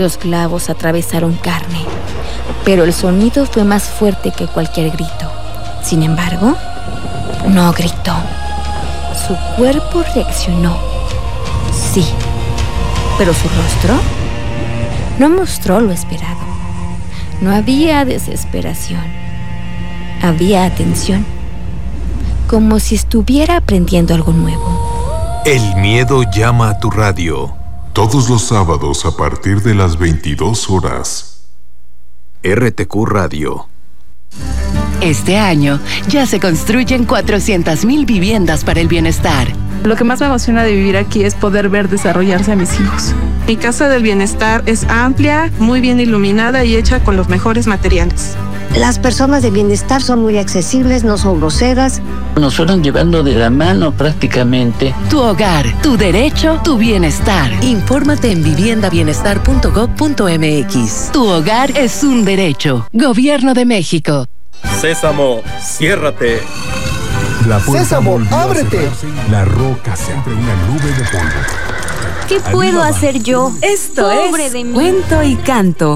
Los clavos atravesaron carne, pero el sonido fue más fuerte que cualquier grito. Sin embargo, no gritó. Su cuerpo reaccionó. Sí, pero su rostro no mostró lo esperado. No había desesperación. Había atención. Como si estuviera aprendiendo algo nuevo. El miedo llama a tu radio. Todos los sábados a partir de las 22 horas. RTQ Radio. Este año ya se construyen 400,000 viviendas para el bienestar. Lo que más me emociona de vivir aquí es poder ver desarrollarse a mis hijos. Mi casa del bienestar es amplia, muy bien iluminada y hecha con los mejores materiales. Las personas de bienestar son muy accesibles, no son groseras. Nos fueron llevando de la mano prácticamente. Tu hogar, tu derecho, tu bienestar. Infórmate en viviendabienestar.gov.mx. Tu hogar es un derecho. Gobierno de México. Sésamo, ciérrate. Sésamo, ábrete. La roca se abre una nube de polvo. ¿Qué puedo hacer yo? Esto Pobre es de mí. Cuento y Canto.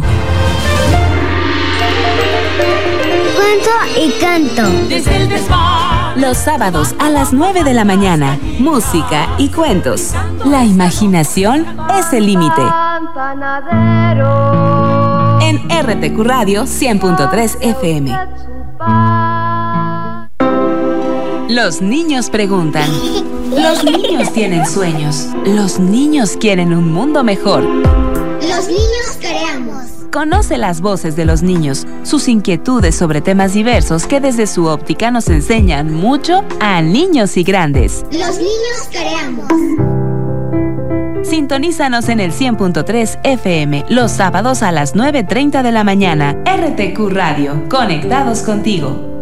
Cuento y canto. Desde el desván. Los sábados a las 9 de la mañana. Música y cuentos. La imaginación es el límite. En RTQ Radio 100.3 FM. Los niños preguntan. Los niños tienen sueños. Los niños quieren un mundo mejor. Los niños creamos. Conoce las voces de los niños, sus inquietudes sobre temas diversos que desde su óptica nos enseñan mucho a niños y grandes. Los niños creamos. Sintonízanos en el 100.3 FM los sábados a las 9:30 de la mañana. RTQ Radio, conectados contigo.